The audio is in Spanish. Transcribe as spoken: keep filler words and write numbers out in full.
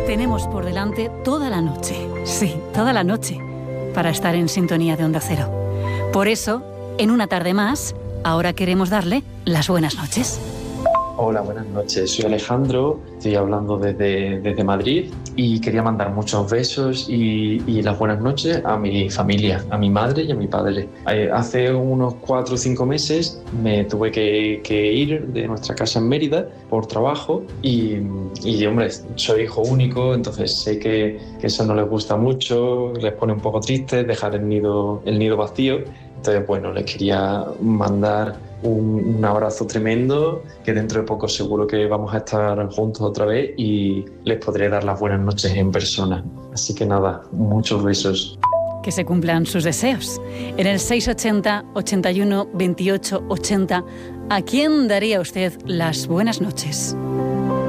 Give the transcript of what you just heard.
Tenemos por delante toda la noche, sí, toda la noche, para estar en sintonía de Onda Cero. Por eso, en una tarde más, ahora queremos darle las buenas noches. Hola, buenas noches. Soy Alejandro, estoy hablando desde, desde Madrid y quería mandar muchos besos y, y las buenas noches a mi familia, a mi madre y a mi padre. Eh, hace unos cuatro o cinco meses me tuve que, que ir de nuestra casa en Mérida por trabajo y, y, hombre, soy hijo único, entonces sé que, que eso no les gusta mucho, les pone un poco tristes dejar el nido, el nido vacío. Entonces, bueno, les quería mandar un, un abrazo tremendo, que dentro de poco seguro que vamos a estar juntos otra vez y les podré dar las buenas noches en persona. Así que nada, muchos besos. Que se cumplan sus deseos. En el seiscientos ochenta, ochenta y uno, veintiocho, ochenta, ¿a quién daría usted las buenas noches?